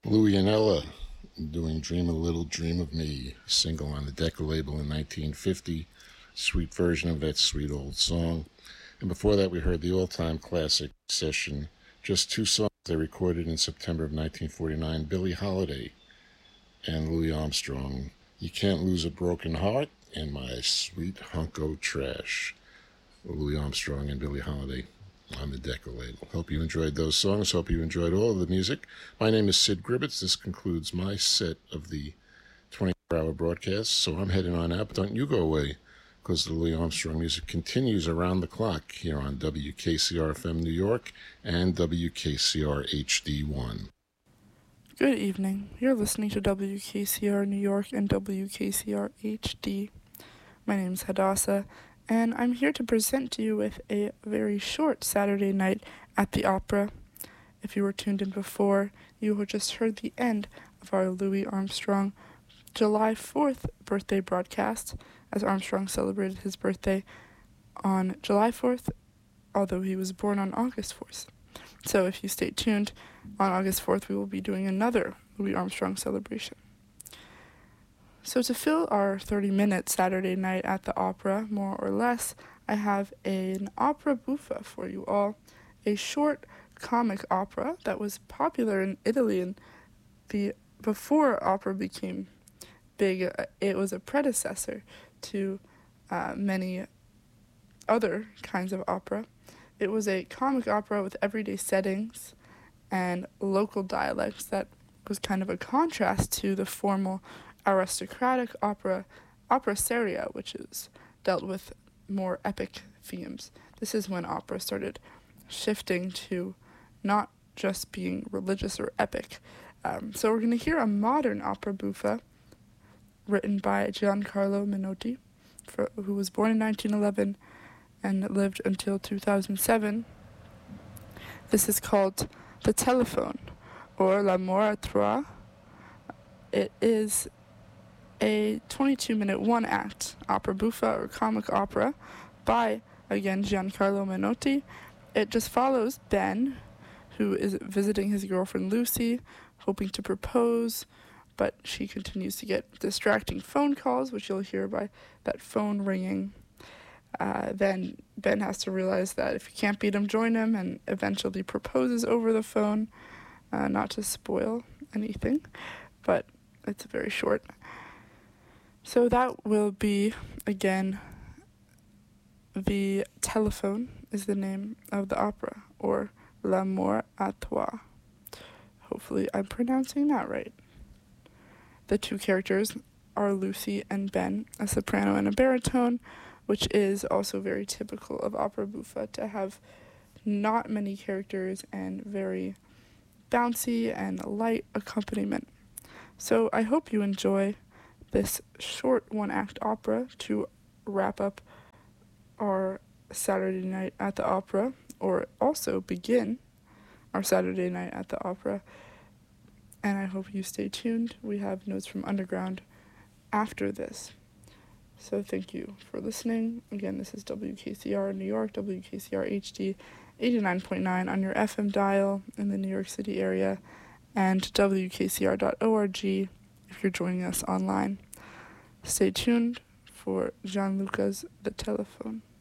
Louis and Ella doing Dream a Little Dream of Me, single on the Decca label in 1950. Sweet version of that sweet old song. And before that, we heard the all time classic session, just two songs they recorded in September of 1949, Billie Holiday and Louis Armstrong. You Can't Lose a Broken Heart and My Sweet Hunk O' Trash. Louis Armstrong and Billie Holiday on the Decca label. Hope you enjoyed those songs. Hope you enjoyed all of the music. My name is Sid Gribbets. This concludes my set of the 24-hour broadcast. So I'm heading on out, but don't you go away, because the Louis Armstrong music continues around the clock here on WKCR-FM New York and WKCR HD1. Good evening. You're listening to WKCR New York and WKCR HD. My name is Hadassah, and I'm here to present to you with a very short Saturday night at the Opera. If you were tuned in before, you had just heard the end of our Louis Armstrong July 4th birthday broadcast, as Armstrong celebrated his birthday on July 4th, although he was born on August 4th. So if you stay tuned, on August 4th we will be doing another Louis Armstrong celebration. So to fill our 30-minute Saturday night at the Opera, more or less, I have an opera buffa for you all, a short comic opera that was popular in Italy and before opera became big. It was a predecessor to many other kinds of opera. It was a comic opera with everyday settings and local dialects that was kind of a contrast to the formal aristocratic opera seria, which is dealt with more epic themes. This is when opera started shifting to not just being religious or epic. So we're going to hear a modern opera buffa written by Giancarlo Menotti, who was born in 1911 and lived until 2007. This is called The Telephone, or L'amour à trois. It is a 22-minute one-act opera buffa or comic opera by, again, Giancarlo Menotti. It just follows Ben, who is visiting his girlfriend Lucy, hoping to propose, but she continues to get distracting phone calls, which you'll hear by that phone ringing. Then Ben has to realize that if he can't beat him, join him, and eventually proposes over the phone, not to spoil anything, but it's very short. So that will be, again, The Telephone is the name of the opera, or L'amour à trois. Hopefully I'm pronouncing that right. The two characters are Lucy and Ben, a soprano and a baritone, which is also very typical of opera buffa, to have not many characters and very bouncy and light accompaniment. So I hope you enjoy this short one-act opera to wrap up our Saturday night at the Opera, or also begin our Saturday night at the Opera. And I hope you stay tuned. We have Notes from Underground after this. So thank you for listening. Again, this is WKCR New York, WKCR HD 89.9 on your FM dial in the New York City area, and WKCR.org if you're joining us online. Stay tuned for Gianluca's The Telephone.